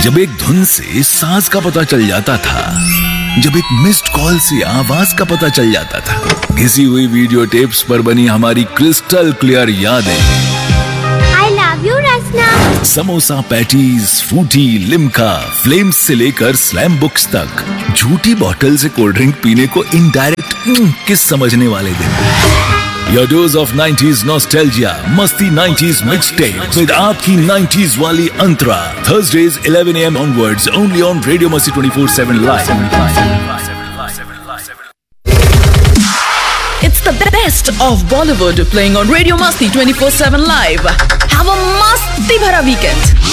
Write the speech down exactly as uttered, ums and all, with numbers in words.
जब एक धुन से सांस का पता चल जाता था, जब एक मिस्ड कॉल से आवाज का पता चल जाता था, घिसी हुई वीडियो टेप्स पर बनी हमारी क्रिस्टल क्लियर यादें। I love you, Rasna. Samosa patties, Frooti, Limca, flames से लेकर स्लैम बुक्स तक, झूठी बॉटल से कोल्ड ड्रिंक पीने को इनडायरेक्ट किस समझने वाले दिन। Your dose of nineties nostalgia, Masti nineties mixtape with आपकी nineties वाली अंतरा. Thursdays eleven a m onwards, only on Radio Masti twenty-four seven live. It's the best of Bollywood playing on Radio Masti twenty-four seven live. Have a masti bhara weekend.